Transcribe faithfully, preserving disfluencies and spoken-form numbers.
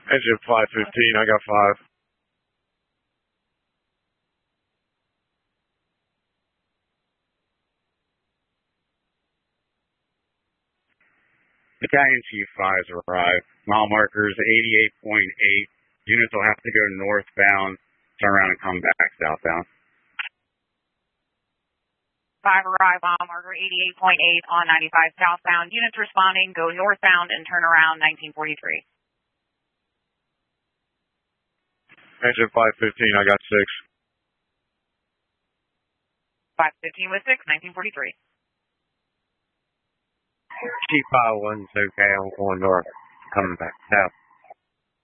Engine five fifteen, I got five. Battalion Chief five has arrived. Mile markers eighty-eight point eight. Units will have to go northbound, turn around and come back southbound. five arrive, mile marker eighty-eight point eight on ninety-five southbound. Units responding, go northbound and turn around nineteen forty-three. Engine five fifteen, I got six. five fifteen with six, nineteen forty-three. Chief five one's okay, I'm going north, coming back south.